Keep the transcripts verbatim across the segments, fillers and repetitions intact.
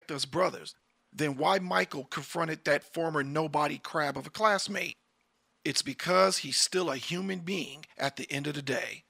respect us brothers, then why Michael confronted that former nobody crab of a classmate? It's because he's still a human being at the end of the day.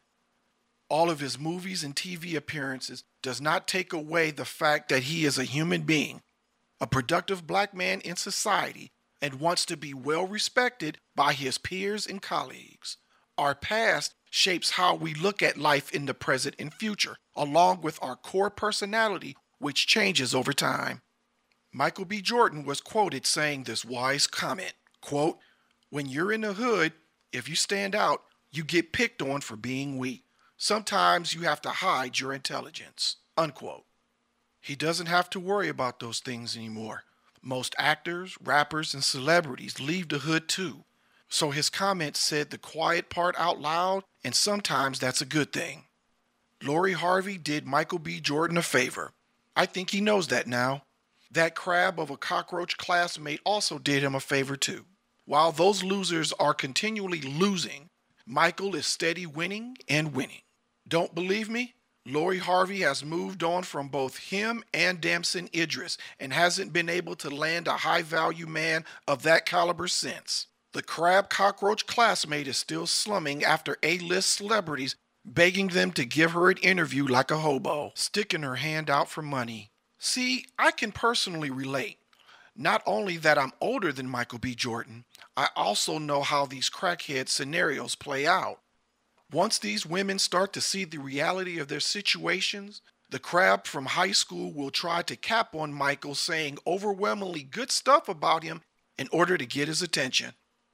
All of his movies and T V appearances does not take away the fact that he is a human being, a productive black man in society, and wants to be well respected by his peers and colleagues. Our past shapes how we look at life in the present and future, along with our core personality, which changes over time. Michael B. Jordan was quoted saying this wise comment, quote, "When you're in the hood, if you stand out, you get picked on for being weak. Sometimes you have to hide your intelligence," unquote. He doesn't have to worry about those things anymore. Most actors, rappers, and celebrities leave the hood too. So his comment said the quiet part out loud, and sometimes that's a good thing. Lori Harvey did Michael B. Jordan a favor. I think he knows that now. That crab of a cockroach classmate also did him a favor too. While those losers are continually losing, Michael is steady winning and winning. Don't believe me? Lori Harvey has moved on from both him and Damson Idris and hasn't been able to land a high-value man of that caliber since. The crab cockroach classmate is still slumming after A-list celebrities begging them to give her an interview like a hobo, sticking her hand out for money. See, I can personally relate. Not only that I'm older than Michael B. Jordan, I also know how these crackhead scenarios play out. Once these women start to see the reality of their situations, the crab from high school will try to cap on Michael saying overwhelmingly good stuff about him in order to get his attention.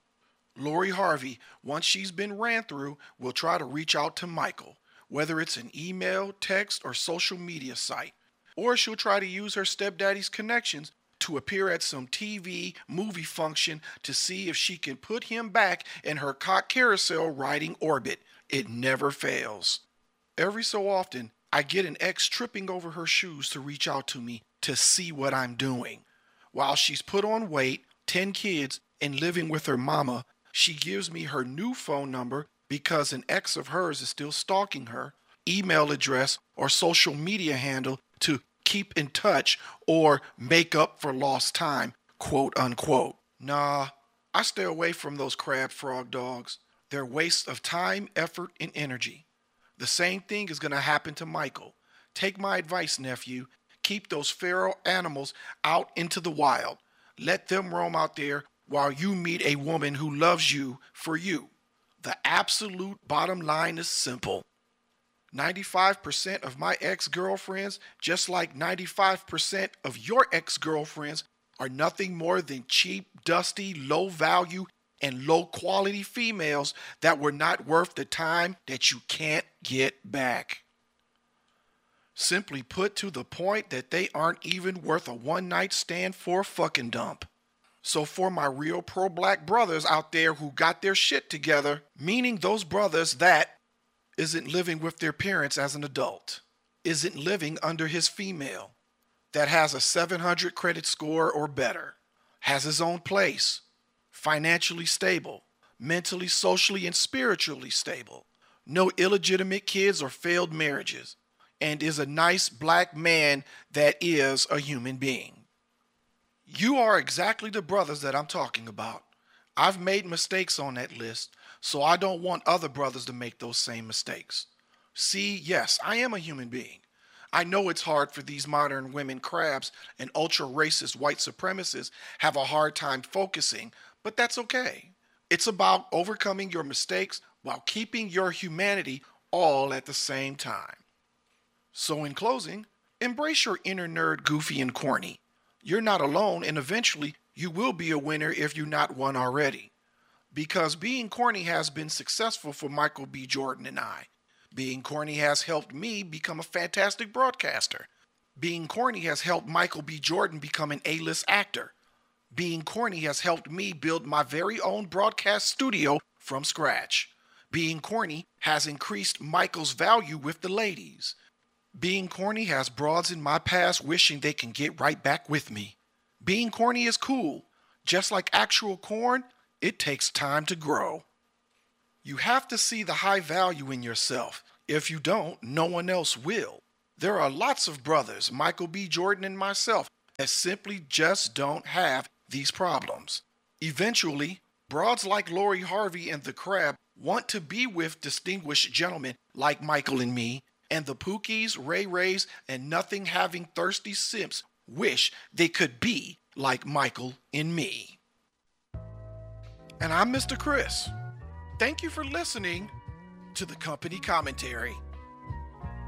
Lori Harvey, once she's been ran through, will try to reach out to Michael, whether it's an email, text, or social media site. Or she'll try to use her stepdaddy's connections to appear at some T V movie function to see if she can put him back in her cock carousel riding orbit. It never fails. Every so often, I get an ex tripping over her shoes to reach out to me to see what I'm doing. While she's put on weight, ten kids, and living with her mama, she gives me her new phone number because an ex of hers is still stalking her, email address, or social media handle to keep in touch or make up for lost time, quote unquote. Nah, I stay away from those crab frog dogs. They're waste of time, effort, and energy. The same thing is going to happen to Michael. Take my advice, nephew. Keep those feral animals out into the wild. Let them roam out there while you meet a woman who loves you for you. The absolute bottom line is simple. ninety-five percent of my ex-girlfriends, just like ninety-five percent of your ex-girlfriends, are nothing more than cheap, dusty, low-value, and low-quality females that were not worth the time that you can't get back. Simply put, to the point that they aren't even worth a one-night stand for a fucking dump. So for my real pro-black brothers out there who got their shit together, meaning those brothers that isn't living with their parents as an adult, isn't living under his female, that has a seven hundred credit score or better, has his own place, financially stable, mentally, socially, and spiritually stable, no illegitimate kids or failed marriages, and is a nice black man that is a human being. You are exactly the brothers that I'm talking about. I've made mistakes on that list, so I don't want other brothers to make those same mistakes. See, yes, I am a human being. I know it's hard for these modern women crabs and ultra-racist white supremacists have a hard time focusing, but that's okay. It's about overcoming your mistakes while keeping your humanity all at the same time. So in closing, embrace your inner nerd, goofy, and corny. You're not alone, and eventually you will be a winner if you're not one already. Because being corny has been successful for Michael B. Jordan and I. Being corny has helped me become a fantastic broadcaster. Being corny has helped Michael B. Jordan become an A-list actor. Being corny has helped me build my very own broadcast studio from scratch. Being corny has increased Michael's value with the ladies. Being corny has broads in my past wishing they can get right back with me. Being corny is cool. Just like actual corn, it takes time to grow. You have to see the high value in yourself. If you don't, no one else will. There are lots of brothers, Michael B. Jordan and myself, that simply just don't have these problems. Eventually, broads like Lori Harvey and the Crab want to be with distinguished gentlemen like Michael and me, and the Pookies, Ray Rays, and nothing having thirsty simps wish they could be like Michael and me. And I'm Mister Chris. Thank you for listening to the company commentary.